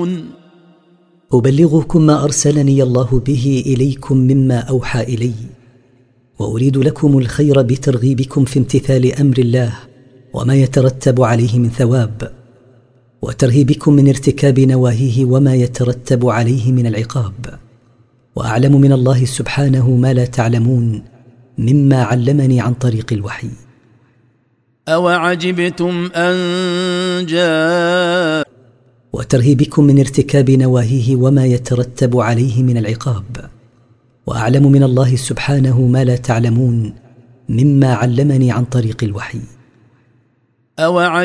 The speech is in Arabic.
تعلمون. أبلغكم ما أرسلني الله به إليكم مما أوحى إلي، وأريد لكم الخير بترغيبكم في امتثال أمر الله وما يترتب عليه من ثواب، وترهيبكم من ارتكاب نواهيه وما يترتب عليه من العقاب. وأعلم من الله سبحانه ما لا تعلمون مما علمني عن طريق الوحي. أوعجبتم أن جاء وترهيبكم من ارتكاب نواهيه وما يترتب عليه من العقاب. وأعلم من الله سبحانه ما لا تعلمون مما علمني عن طريق الوحي.